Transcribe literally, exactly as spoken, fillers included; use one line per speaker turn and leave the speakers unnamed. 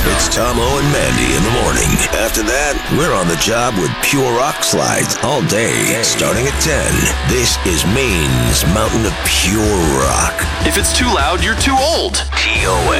It's Tomo and Mandy in the morning. After that, we're on the job with Pure Rock Slides all day, starting at ten. This is Maine's mountain of pure rock.
If it's too loud, you're too old.
T O